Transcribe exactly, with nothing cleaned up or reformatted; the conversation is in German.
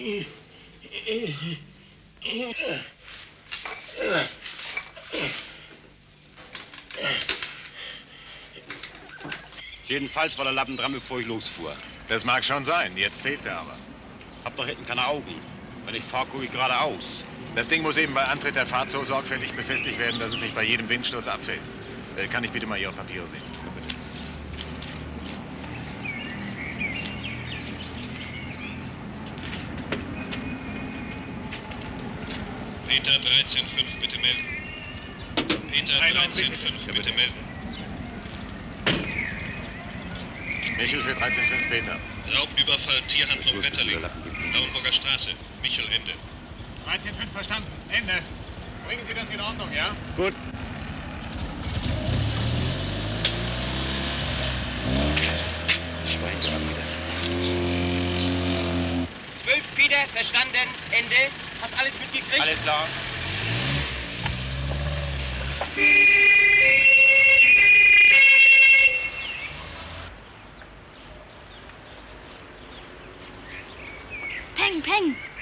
Jedenfalls war der Lappen dran, bevor ich losfuhr. Das mag schon sein, jetzt fehlt er aber. Hab doch hinten keine Augen. Wenn ich fahre, gucke ich geradeaus. Das Ding muss eben bei Antritt der Fahrt so sorgfältig befestigt werden, dass es nicht bei jedem Windstoß abfällt. Äh, kann ich bitte mal Ihre Papiere sehen? Bitte. Peter dreizehn Komma fünf, bitte melden. Peter dreizehn Komma fünf, bitte melden. Michel für dreizehn Komma fünf Peter. Raubüberfall, Tierhandlung Wetterling. Lauenburger Straße. Michel, Ende. dreizehn Komma fünf verstanden. Ende. Bringen Sie das in Ordnung, ja? Gut. Schwein dran wieder. zwölf Peter, verstanden. Ende. Hast alles mitgekriegt? Alles klar. Peng, Peng!